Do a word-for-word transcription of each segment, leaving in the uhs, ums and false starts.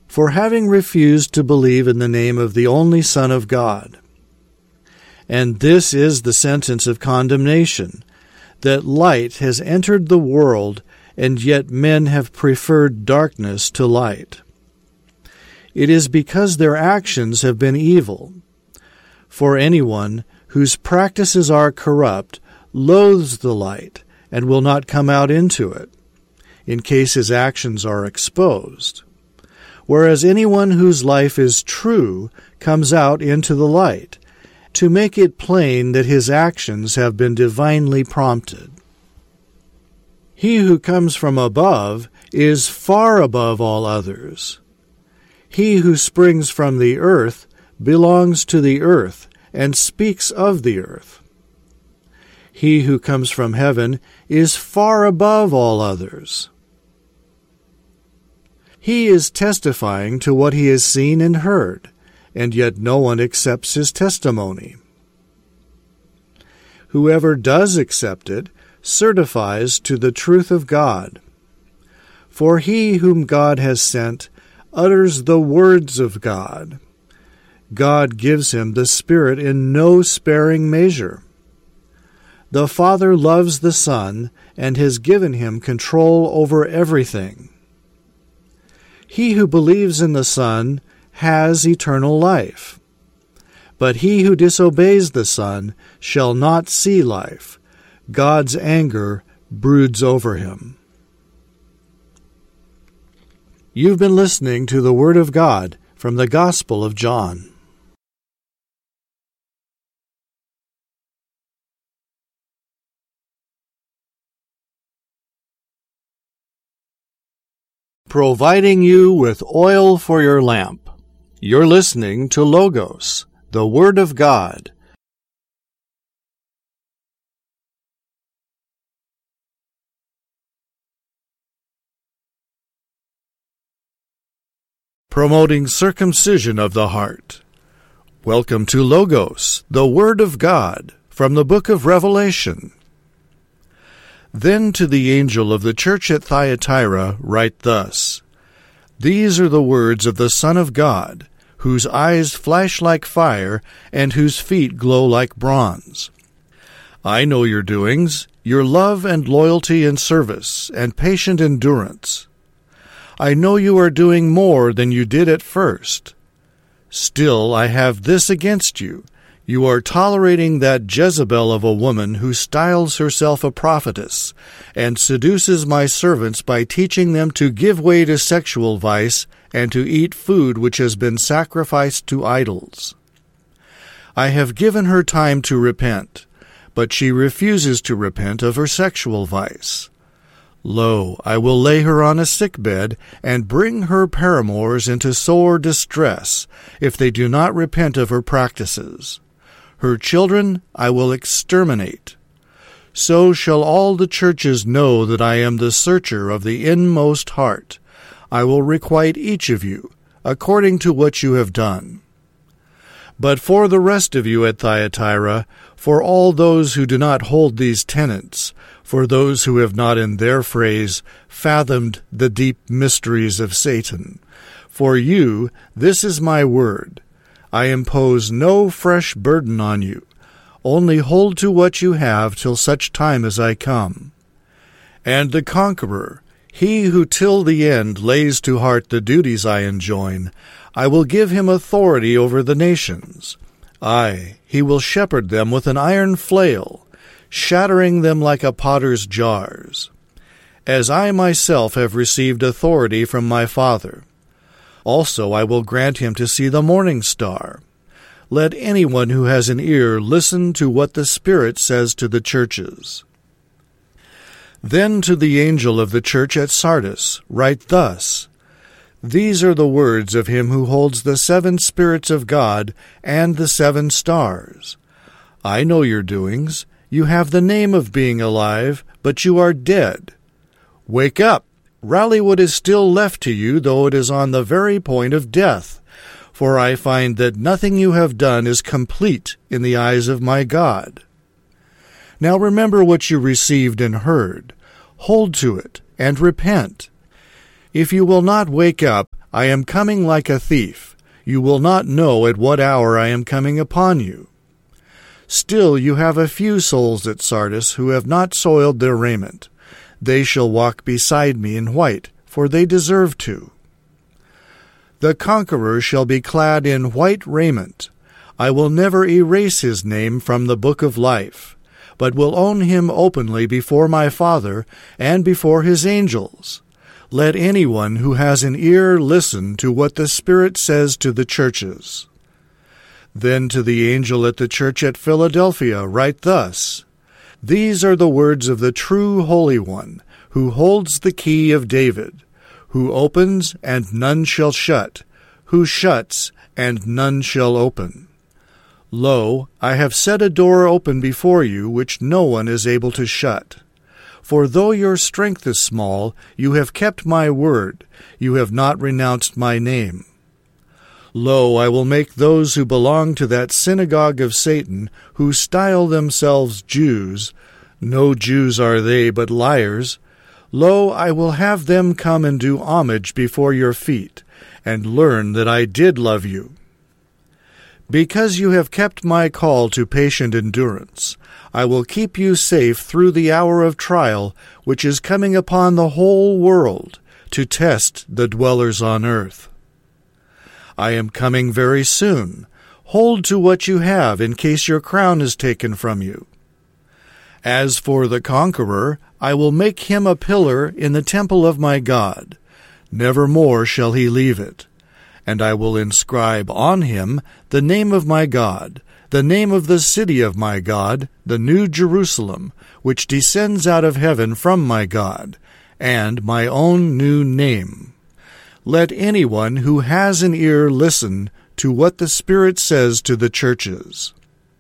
for having refused to believe in the name of the only Son of God. And this is the sentence of condemnation, that light has entered the world, and yet men have preferred darkness to light. It is because their actions have been evil. For anyone whose practices are corrupt loathes the light and will not come out into it, in case his actions are exposed. Whereas anyone whose life is true comes out into the light, to make it plain that his actions have been divinely prompted. He who comes from above is far above all others. He who springs from the earth belongs to the earth and speaks of the earth. He who comes from heaven is far above all others. He is testifying to what he has seen and heard, and yet no one accepts his testimony. Whoever does accept it certifies to the truth of God. For he whom God has sent utters the words of God. God gives him the Spirit in no sparing measure. The Father loves the Son and has given him control over everything. He who believes in the Son has eternal life. But he who disobeys the Son shall not see life. God's anger broods over him. You've been listening to the Word of God from the Gospel of John. Providing you with oil for your lamp. You're listening to Logos, the Word of God. Promoting circumcision of the heart. Welcome to Logos, the Word of God, from the book of Revelation. Then to the angel of the church at Thyatira write thus: These are the words of the Son of God, whose eyes flash like fire, and whose feet glow like bronze. I know your doings, your love and loyalty and service, and patient endurance. I know you are doing more than you did at first. Still, I have this against you. You are tolerating that Jezebel of a woman who styles herself a prophetess, and seduces my servants by teaching them to give way to sexual vice and to eat food which has been sacrificed to idols. I have given her time to repent, but she refuses to repent of her sexual vice. Lo, I will lay her on a sickbed, and bring her paramours into sore distress, if they do not repent of her practices. Her children I will exterminate. So shall all the churches know that I am the searcher of the inmost heart. I will requite each of you, according to what you have done. But for the rest of you at Thyatira, for all those who do not hold these tenets, for those who have not in their phrase fathomed the deep mysteries of Satan, for you, this is my word. I impose no fresh burden on you. Only hold to what you have till such time as I come. And the conqueror, he who till the end lays to heart the duties I enjoin, I will give him authority over the nations. Aye, he will shepherd them with an iron flail, shattering them like a potter's jars. As I myself have received authority from my Father. Also I will grant him to see the morning star. Let anyone who has an ear listen to what the Spirit says to the churches. Then to the angel of the church at Sardis write thus: These are the words of him who holds the seven spirits of God and the seven stars. I know your doings. You have the name of being alive, but you are dead. Wake up! Rally what is still left to you, though it is on the very point of death. For I find that nothing you have done is complete in the eyes of my God. Now remember what you received and heard. Hold to it, and repent. If you will not wake up, I am coming like a thief. You will not know at what hour I am coming upon you. Still you have a few souls at Sardis who have not soiled their raiment. They shall walk beside me in white, for they deserve to. The conqueror shall be clad in white raiment. I will never erase his name from the book of life, but will own him openly before my Father and before his angels. Let anyone who has an ear listen to what the Spirit says to the churches. Then to the angel at the church at Philadelphia write thus, These are the words of the true Holy One, who holds the key of David, who opens, and none shall shut, who shuts, and none shall open. Lo, I have set a door open before you, which no one is able to shut. For though your strength is small, you have kept my word, you have not renounced my name. Lo, I will make those who belong to that synagogue of Satan, who style themselves Jews, no Jews are they, but liars, lo, I will have them come and do homage before your feet, and learn that I did love you. Because you have kept my call to patient endurance, I will keep you safe through the hour of trial which is coming upon the whole world to test the dwellers on earth. I am coming very soon. Hold to what you have in case your crown is taken from you. As for the conqueror, I will make him a pillar in the temple of my God. Never more shall he leave it. And I will inscribe on him the name of my God, the name of the city of my God, the New Jerusalem, which descends out of heaven from my God, and my own new name. Let anyone who has an ear listen to what the Spirit says to the churches.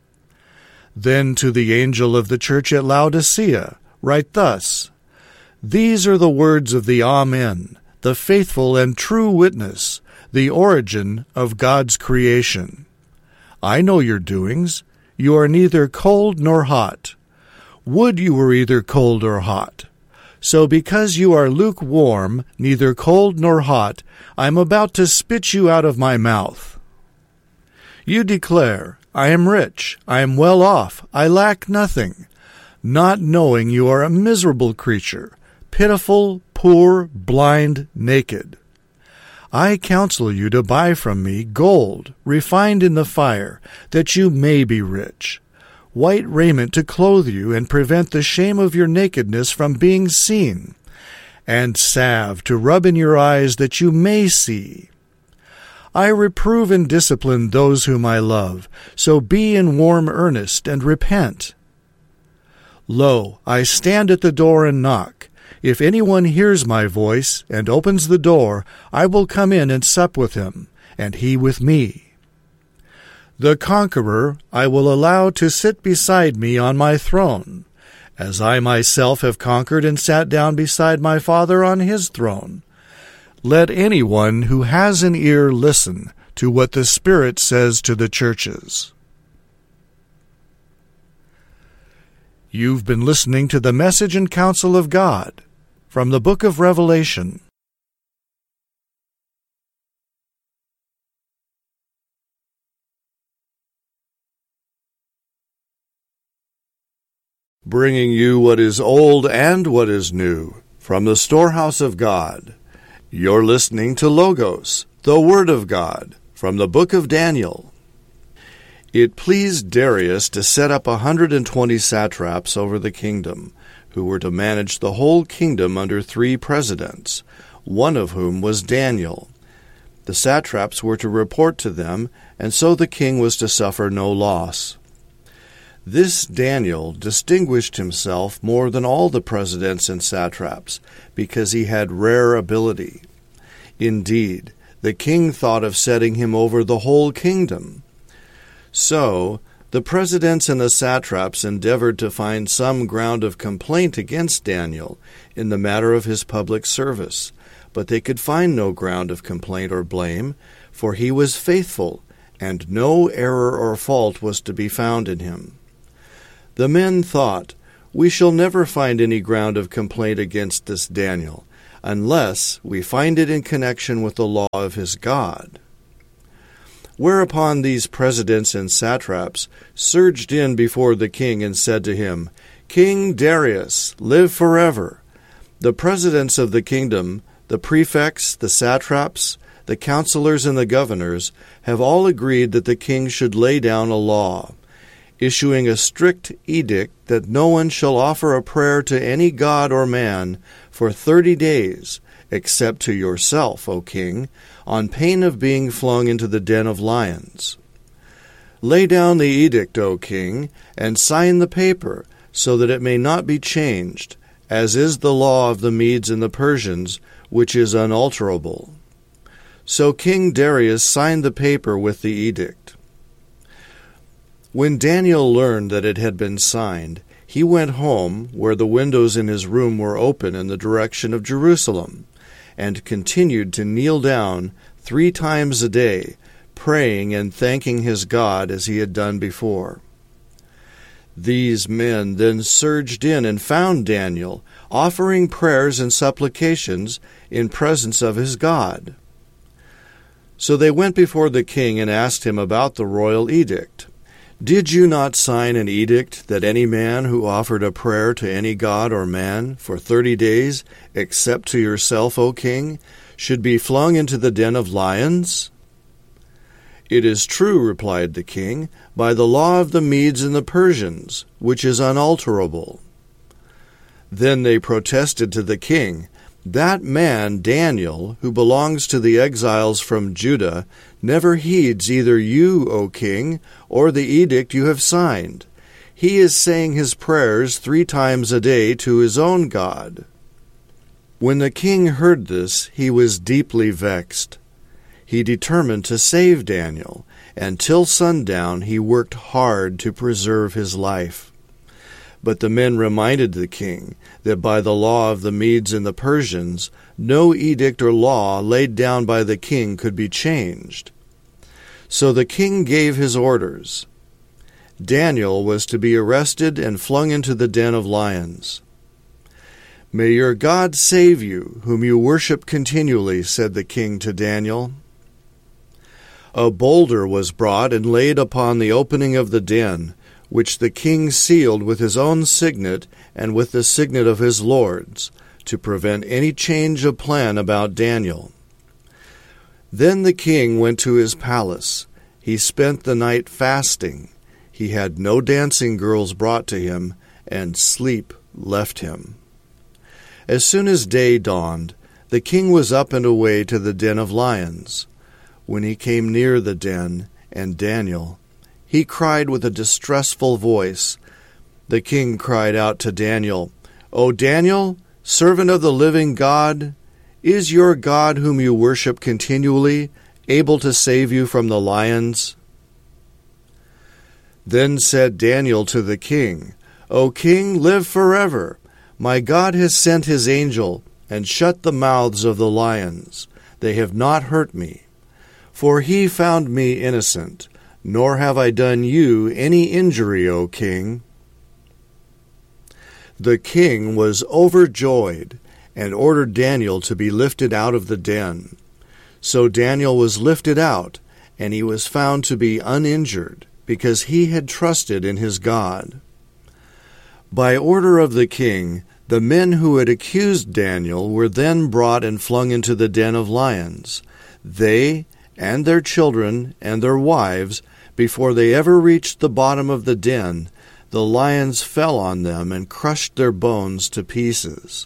Then to the angel of the church at Laodicea write thus, These are the words of the Amen, the faithful and true witness, the origin of God's creation. I know your doings. You are neither cold nor hot. Would you were either cold or hot. So because you are lukewarm, neither cold nor hot, I am about to spit you out of my mouth. You declare, I am rich, I am well off, I lack nothing, not knowing you are a miserable creature, pitiful, poor, blind, naked. I counsel you to buy from me gold, refined in the fire, that you may be rich, white raiment to clothe you and prevent the shame of your nakedness from being seen, and salve to rub in your eyes that you may see. I reprove and discipline those whom I love, so be in warm earnest and repent. Lo, I stand at the door and knock. If anyone hears my voice and opens the door, I will come in and sup with him, and he with me. The conqueror I will allow to sit beside me on my throne, as I myself have conquered and sat down beside my Father on his throne. Let anyone who has an ear listen to what the Spirit says to the churches. You've been listening to the Message and Counsel of God from the Book of Revelation. Bringing you what is old and what is new from the storehouse of God. You're listening to Logos, the Word of God, from the book of Daniel. It pleased Darius to set up a hundred and twenty satraps over the kingdom, who were to manage the whole kingdom under three presidents, one of whom was Daniel. The satraps were to report to them, and so the king was to suffer no loss. This Daniel distinguished himself more than all the presidents and satraps, because he had rare ability. Indeed, the king thought of setting him over the whole kingdom. So, the presidents and the satraps endeavored to find some ground of complaint against Daniel in the matter of his public service, but they could find no ground of complaint or blame, for he was faithful, and no error or fault was to be found in him. The men thought, We shall never find any ground of complaint against this Daniel, unless we find it in connection with the law of his God. Whereupon these presidents and satraps surged in before the king and said to him, King Darius, live forever. The presidents of the kingdom, the prefects, the satraps, the counselors, and the governors have all agreed that the king should lay down a law, issuing a strict edict that no one shall offer a prayer to any god or man for thirty days, except to yourself, O king, on pain of being flung into the den of lions. Lay down the edict, O king, and sign the paper, so that it may not be changed, as is the law of the Medes and the Persians, which is unalterable. So King Darius signed the paper with the edict. When Daniel learned that it had been signed, he went home, where the windows in his room were open in the direction of Jerusalem, and continued to kneel down three times a day, praying and thanking his God as he had done before. These men then surged in and found Daniel, offering prayers and supplications in presence of his God. So they went before the king and asked him about the royal edict. Did you not sign an edict that any man who offered a prayer to any god or man for thirty days, except to yourself, O king, should be flung into the den of lions? It is true, replied the king, by the law of the Medes and the Persians, which is unalterable. Then they protested to the king, That man, Daniel, who belongs to the exiles from Judah, never heeds either you, O king, or the edict you have signed. He is saying his prayers three times a day to his own God. When the king heard this, he was deeply vexed. He determined to save Daniel, and till sundown he worked hard to preserve his life. But the men reminded the king that by the law of the Medes and the Persians, no edict or law laid down by the king could be changed. So the king gave his orders. Daniel was to be arrested and flung into the den of lions. May your God save you, whom you worship continually, said the king to Daniel. A boulder was brought and laid upon the opening of the den, which the king sealed with his own signet and with the signet of his lords, to prevent any change of plan about Daniel. Then the king went to his palace. He spent the night fasting. He had no dancing girls brought to him, and sleep left him. As soon as day dawned, the king was up and away to the den of lions. When he came near the den, and Daniel, he cried with a distressful voice. The king cried out to Daniel, O Daniel, servant of the living God, is your God whom you worship continually able to save you from the lions? Then said Daniel to the king, O king, live forever. My God has sent his angel and shut the mouths of the lions. They have not hurt me. For he found me innocent, nor have I done you any injury, O king. The king was overjoyed, and ordered Daniel to be lifted out of the den. So Daniel was lifted out, and he was found to be uninjured, because he had trusted in his God. By order of the king, the men who had accused Daniel were then brought and flung into the den of lions. They and their children and their wives, before they ever reached the bottom of the den, the lions fell on them and crushed their bones to pieces.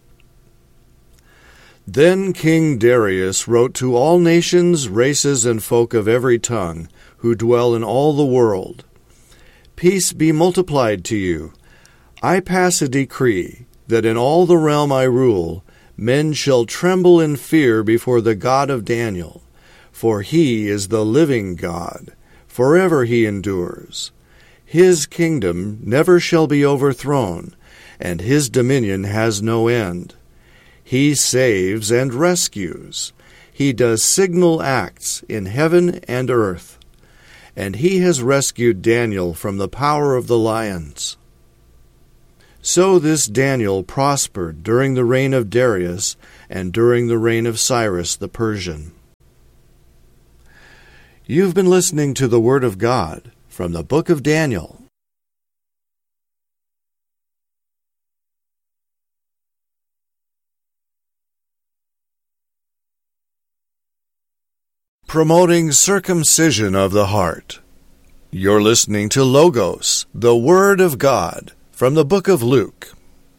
Then King Darius wrote to all nations, races, and folk of every tongue, who dwell in all the world, Peace be multiplied to you. I pass a decree, that in all the realm I rule, men shall tremble in fear before the God of Daniel, for he is the living God, forever he endures. His kingdom never shall be overthrown, and his dominion has no end. He saves and rescues. He does signal acts in heaven and earth. And he has rescued Daniel from the power of the lions. So this Daniel prospered during the reign of Darius and during the reign of Cyrus the Persian. You've been listening to the Word of God from the book of Daniel. Promoting circumcision of the heart. You're listening to Logos, the Word of God, from the book of Luke.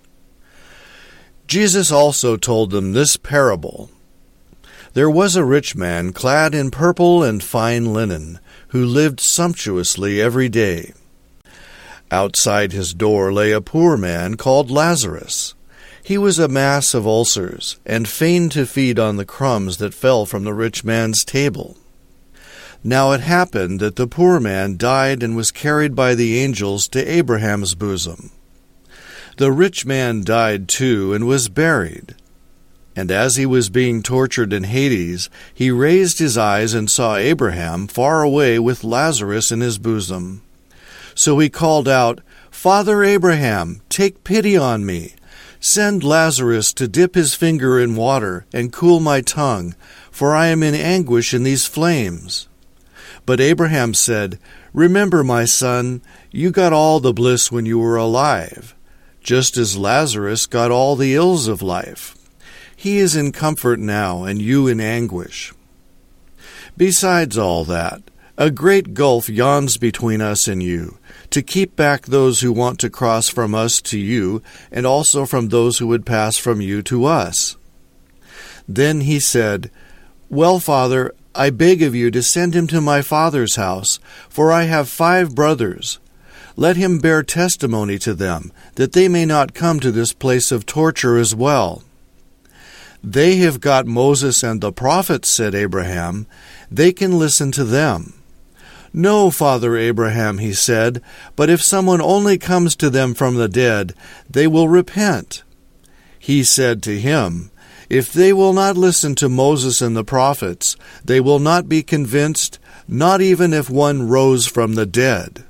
Jesus also told them this parable. There was a rich man clad in purple and fine linen, who lived sumptuously every day. Outside his door lay a poor man called Lazarus. He was a mass of ulcers, and feigned to feed on the crumbs that fell from the rich man's table. Now it happened that the poor man died and was carried by the angels to Abraham's bosom. The rich man died too and was buried. And as he was being tortured in Hades, he raised his eyes and saw Abraham far away with Lazarus in his bosom. So he called out, "Father Abraham, take pity on me. Send Lazarus to dip his finger in water and cool my tongue, for I am in anguish in these flames." But Abraham said, "Remember, my son, you got all the bliss when you were alive, just as Lazarus got all the ills of life. He is in comfort now, and you in anguish. Besides all that, a great gulf yawns between us and you, to keep back those who want to cross from us to you, and also from those who would pass from you to us." Then he said, "Well, Father, I beg of you to send him to my father's house, for I have five brothers. Let him bear testimony to them, that they may not come to this place of torture as well." "They have got Moses and the prophets," said Abraham. "They can listen to them." "No, Father Abraham," he said, "but if someone only comes to them from the dead, they will repent." He said to him, "If they will not listen to Moses and the prophets, they will not be convinced, not even if one rose from the dead."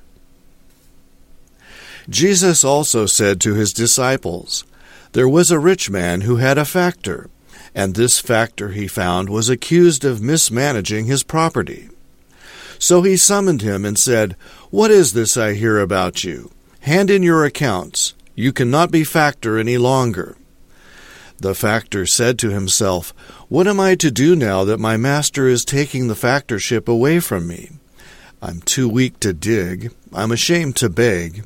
Jesus also said to his disciples, "There was a rich man who had a factor, and this factor, he found, was accused of mismanaging his property. So he summoned him and said, 'What is this I hear about you? Hand in your accounts. You cannot be factor any longer.' The factor said to himself, 'What am I to do now that my master is taking the factorship away from me? I'm too weak to dig. I'm ashamed to beg.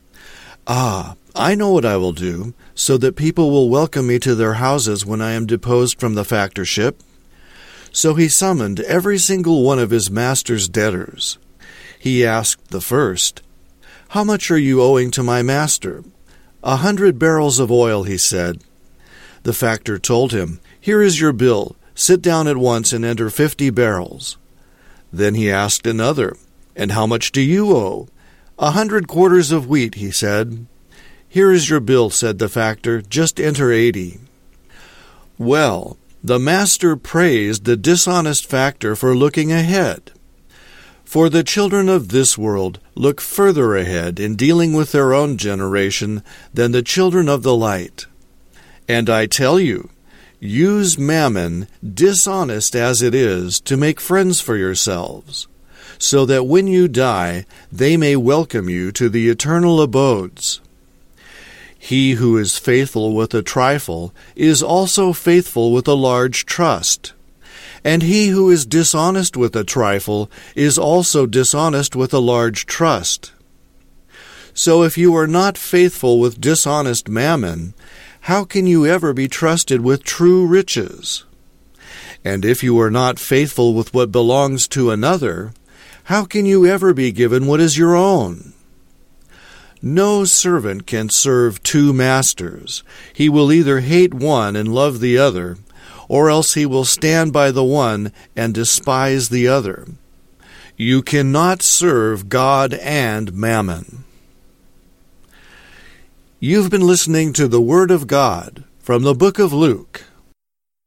Ah, I know what I will do, so that people will welcome me to their houses when I am deposed from the factorship.' So he summoned every single one of his master's debtors. He asked the first, 'How much are you owing to my master?' 'A hundred barrels of oil,' he said. The factor told him, 'Here is your bill. Sit down at once and enter fifty barrels.' Then he asked another, 'And how much do you owe?' 'A hundred quarters of wheat,' he said. 'Here is your bill,' said the factor. 'Just enter eighty.' Well, the master praised the dishonest factor for looking ahead. For the children of this world look further ahead in dealing with their own generation than the children of the light. And I tell you, use mammon, dishonest as it is, to make friends for yourselves, so that when you die, they may welcome you to the eternal abodes. He who is faithful with a trifle is also faithful with a large trust. And he who is dishonest with a trifle is also dishonest with a large trust. So if you are not faithful with dishonest mammon, how can you ever be trusted with true riches? And if you are not faithful with what belongs to another, how can you ever be given what is your own? No servant can serve two masters. He will either hate one and love the other, or else he will stand by the one and despise the other. You cannot serve God and mammon." You've been listening to the Word of God from the book of Luke.